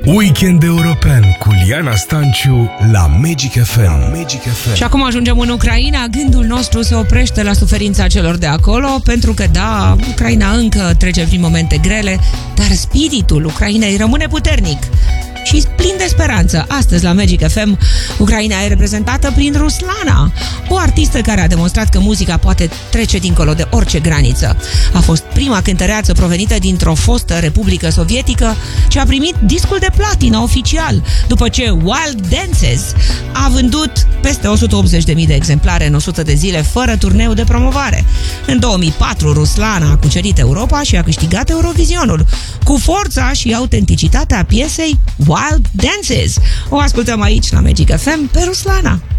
Weekend European cu Liana Stanciu la Magic FM. Și acum ajungem în Ucraina. Gândul nostru se oprește la suferința celor de acolo, pentru că, da, Ucraina încă trece prin momente grele, dar spiritul Ucrainei rămâne puternic și plin de speranță. Astăzi la Magic FM, Ucraina e reprezentată prin Ruslana, o artistă care a demonstrat că muzica poate trece dincolo de orice graniță. A fost prima cântăreață provenită dintr-o fostă republică sovietică ce a primit discul de platină oficial, după ce Wild Dances a vândut peste 180.000 de exemplare în 100 de zile fără turneu de promovare. În 2004, Ruslana a cucerit Europa și a câștigat Eurovizionul cu forța și autenticitatea piesei Wild Dances. O ascultăm aici la Magic FM pe Ruslana.